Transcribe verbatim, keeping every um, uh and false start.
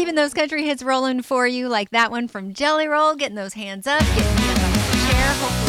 keeping those country hits rolling for you, like that one from Jelly Roll, getting those hands up, getting you up on the chair. Hopefully